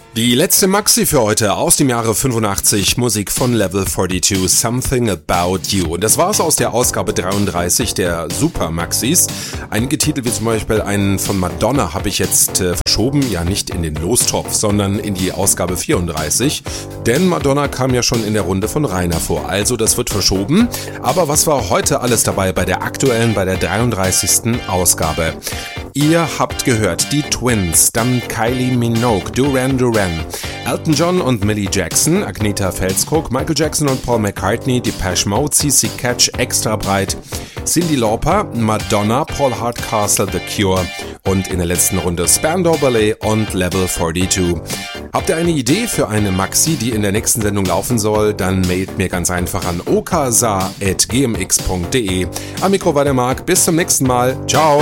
Die letzte Maxi für heute aus dem Jahre 85, Musik von Level 42, Something About You. Und das war's aus der Ausgabe 33 der Super Maxis. Einige Titel wie zum Beispiel einen von Madonna habe ich jetzt verschoben, ja nicht in den Lostopf, sondern in die Ausgabe 34. Denn Madonna kam ja schon in der Runde von Rainer vor, also das wird verschoben. Aber was war heute alles dabei bei der aktuellen, bei der 33. Ausgabe? Ihr habt gehört, die Twins, dann Kylie Minogue, Duran Duran, Elton John und Millie Jackson, Agnetha Fälskog, Michael Jackson und Paul McCartney, Depeche Mode, CC Catch, Extra Breit, Cyndi Lauper, Madonna, Paul Hardcastle, The Cure und in der letzten Runde Spandau Ballet und Level 42. Habt ihr eine Idee für eine Maxi, die in der nächsten Sendung laufen soll? Dann mailt mir ganz einfach an okasa@gmx.de. Am Mikro war der Marc. Bis zum nächsten Mal. Ciao.